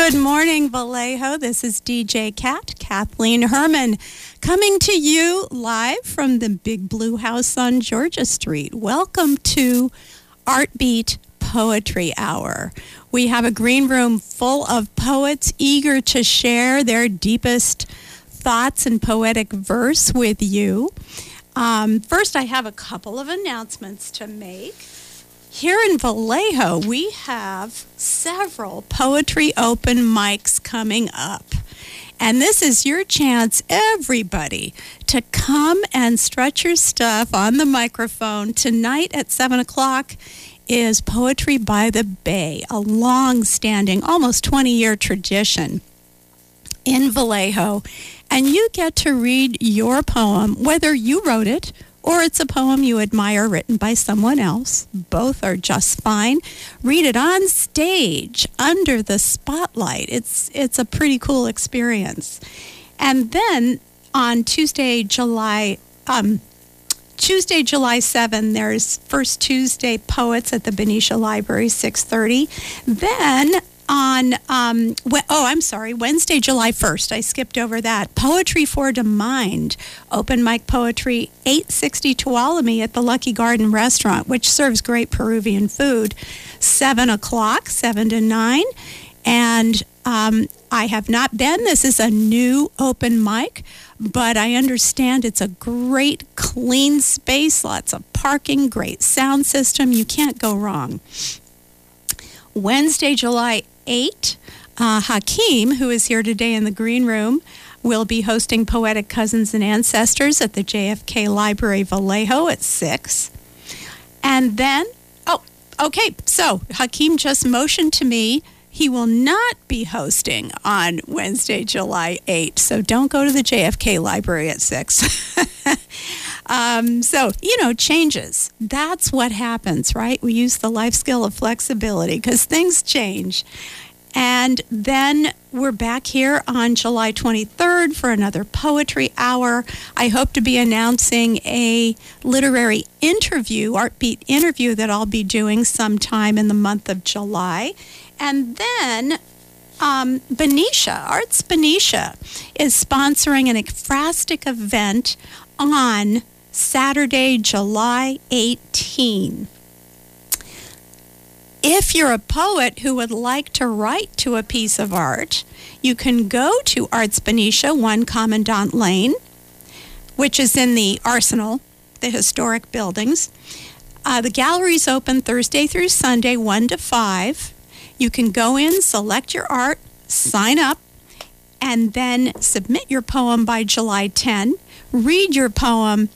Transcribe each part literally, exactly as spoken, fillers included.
Good morning, Vallejo. This is D J Cat, Kathleen Herman, coming to you live from the Big Blue House on Georgia Street. Welcome to Artbeat Poetry Hour. We have a green room full of poets eager to share their deepest thoughts and poetic verse with you. Um, first, I have a couple of announcements to make. Here in Vallejo, we have several poetry open mics coming up. And this is your chance, everybody, to come and stretch your stuff on the microphone. Tonight at seven o'clock is Poetry by the Bay, a long-standing, almost twenty-year tradition in Vallejo. And you get to read your poem, whether you wrote it or it's a poem you admire written by someone else. Both are just fine. Read it on stage, under the spotlight. It's it's a pretty cool experience. And then on Tuesday, July um, Tuesday, July seventh, there's First Tuesday Poets at the Benicia Library, six thirty. Then on, um, we- oh, I'm sorry, Wednesday, July first, I skipped over that. Poetry for the Mind, open mic poetry, eight sixty Tuolumne at the Lucky Garden Restaurant, which serves great Peruvian food, seven o'clock, seven to nine. And um, I have not been. This is a new open mic, but I understand it's a great, clean space, lots of parking, great sound system. You can't go wrong. Wednesday, July eighth, uh, Hakeem, who is here today in the green room, will be hosting Poetic Cousins and Ancestors at the J F K Library Vallejo at six. And then, oh, okay, so Hakeem just motioned to me he will not be hosting on Wednesday, July eighth, so don't go to the J F K Library at six. Um, so, you know, changes. That's what happens, right? We use the life skill of flexibility because things change. And then we're back here on July twenty-third for another poetry hour. I hope to be announcing a literary interview, Artbeat interview that I'll be doing sometime in the month of July. And then um, Benicia, Arts Benicia, is sponsoring an ekphrastic event on Saturday, July eighteenth. If you're a poet who would like to write to a piece of art, you can go to Arts Benicia, one Commandant Lane, which is in the Arsenal, the historic buildings. Uh, the gallery's open Thursday through Sunday, one to five. You can go in, select your art, sign up, and then submit your poem by July tenth. Read your poem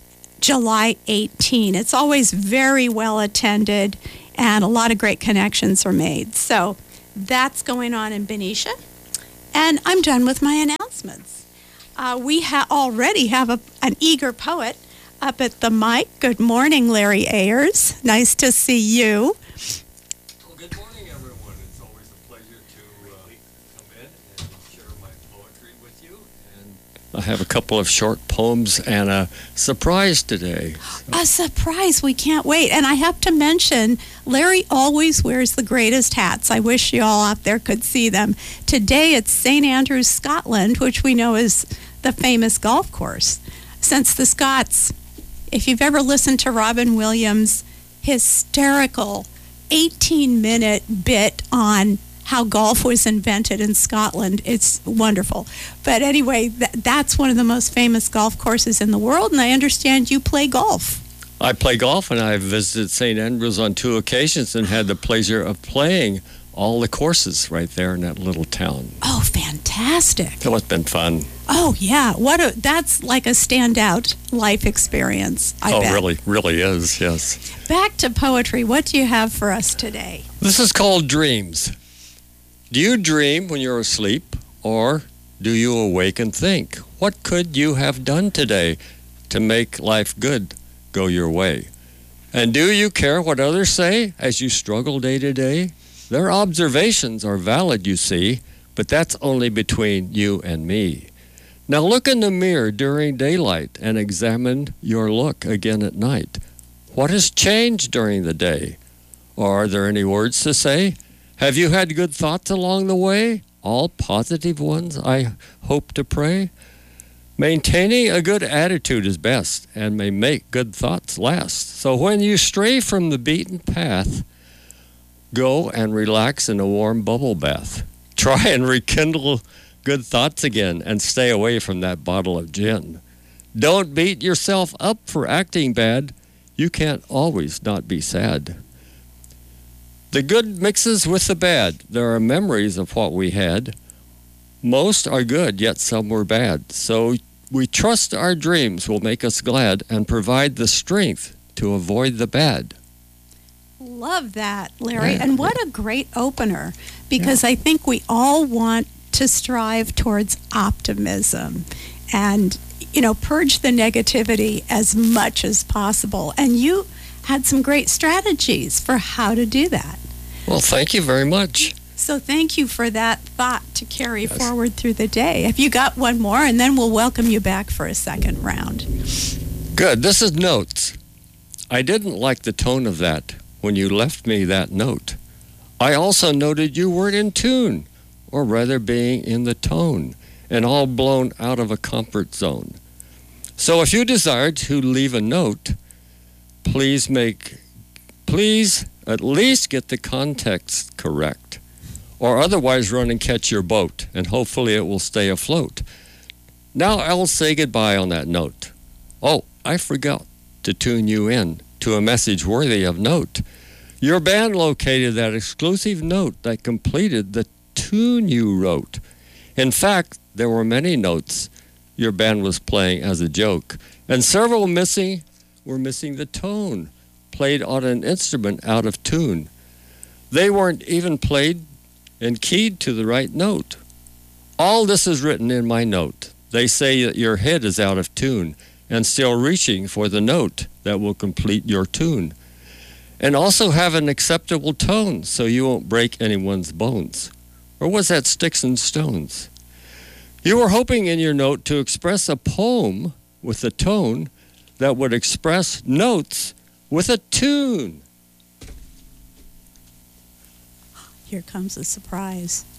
July eighteenth. It's always very well attended, and a lot of great connections are made. So that's going on in Benicia. And I'm done with my announcements. Uh, we ha- already have a, an eager poet up at the mic. Good morning, Larry Ayers. Nice to see you. Well, good morning, everyone. It's always a pleasure to uh, come in and share my poetry with you. And I have a couple of short poems and a surprise today. A surprise. We can't wait. And I have to mention, Larry always wears the greatest hats. I wish you all out there could see them. Today it's Saint Andrews, Scotland, which we know is the famous golf course. Since the Scots, if you've ever listened to Robin Williams' hysterical eighteen-minute bit on how golf was invented in Scotland, it's wonderful. But anyway, th- that's one of the most famous golf courses in the world, and I understand you play golf. I play golf, and I've visited Saint Andrews on two occasions and had the pleasure of playing all the courses right there in that little town. Oh, fantastic. So it's been fun. Oh, yeah. What a that's like a standout life experience, I oh, bet. really, really is, yes. Back to poetry. What do you have for us today? This is called Dreams. Do you dream when you're asleep, or do you awake and think, what could you have done today to make life good go your way? And do you care what others say as you struggle day to day? Their observations are valid, you see, but that's only between you and me. Now look in the mirror during daylight and examine your look again at night. What has changed during the day? Or are there any words to say? Have you had good thoughts along the way? All positive ones, I hope to pray. Maintaining a good attitude is best and may make good thoughts last. So when you stray from the beaten path, go and relax in a warm bubble bath. Try and rekindle good thoughts again and stay away from that bottle of gin. Don't beat yourself up for acting bad. You can't always not be sad. The good mixes with the bad. There are memories of what we had. Most are good, yet some were bad. So we trust our dreams will make us glad and provide the strength to avoid the bad. Love that, Larry. Yeah. And what a great opener, because yeah. I think we all want to strive towards optimism and, you know, purge the negativity as much as possible. And you had some great strategies for how to do that. Well, thank you very much. So thank you for that thought to carry yes. forward through the day. Have you got one more? And then we'll welcome you back for a second round. Good. This is notes. I didn't like the tone of that when you left me that note. I also noted you weren't in tune, or rather being in the tone, and all blown out of a comfort zone. So if you desire to leave a note, please make, please at least get the context correct, or otherwise run and catch your boat, and hopefully it will stay afloat. Now I'll say goodbye on that note. Oh, I forgot to tune you in to a message worthy of note. Your band located that exclusive note that completed the tune you wrote. In fact, there were many notes your band was playing as a joke, and several missing were missing the tone, played on an instrument out of tune. They weren't even played and keyed to the right note. All this is written in my note. They say that your head is out of tune and still reaching for the note that will complete your tune. And also have an acceptable tone so you won't break anyone's bones. Or was that sticks and stones? You were hoping in your note to express a poem with a tone that would express notes with a tune. Here comes a surprise.